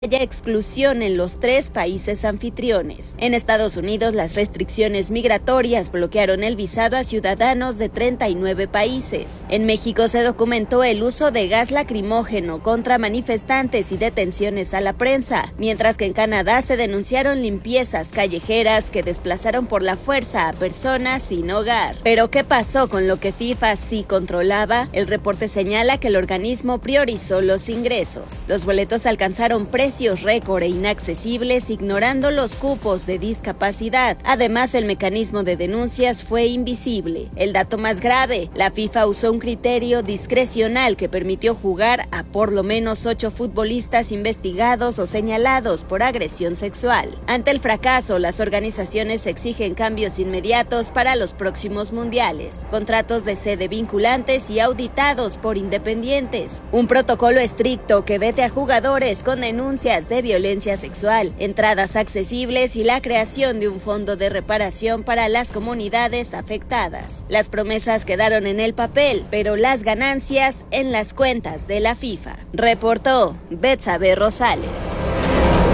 haya exclusión en los 3 países anfitriones. En Estados Unidos, las restricciones migratorias bloquearon el visado a ciudadanos de 39 países. En México se documentó el uso de gas lacrimógeno contra manifestantes y detenciones a la prensa, mientras que en Canadá se denunciaron limpiezas callejeras que desplazaron por la fuerza a personas sin hogar. ¿Pero qué pasó con lo que FIFA sí controlaba? El reporte señala que el organismo priorizó los ingresos. Los boletos alcanzaron precios récord e inaccesibles, ignorando los cupos de discapacidad. Además, el mecanismo de denuncias fue invisible. El dato más grave, la FIFA usó un criterio discrecional que permitió jugar a por lo menos 8 futbolistas investigados o señalados por agresión sexual. Ante el fracaso, las organizaciones exigen cambios inmediatos para los próximos mundiales, contratos de sede vinculantes y auditados por independientes, un protocolo estricto que vete a jugadores con denuncias de violencia sexual, entradas accesibles y la creación de un fondo de reparación para las comunidades afectadas. Las promesas quedaron en el papel, pero las ganancias en las cuentas de la FIFA. Reportó Betsabe Rosales.